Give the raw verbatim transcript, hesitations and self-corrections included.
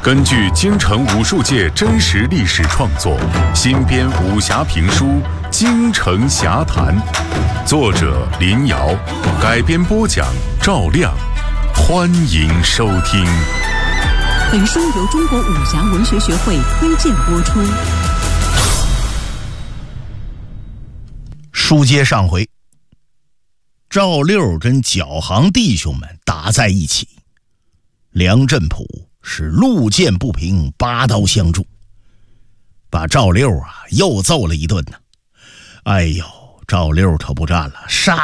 根据京城武术界真实历史创作，新编武侠评书《京城侠谈》，作者林瑶，改编播讲赵亮。欢迎收听。 本书由中国武侠文学学会推荐播出。 书接上回，赵六跟脚行弟兄们打在一起，梁振甫是路见不平，拔刀相助，把赵六啊又揍了一顿呢。哎呦，赵六可不战了，杀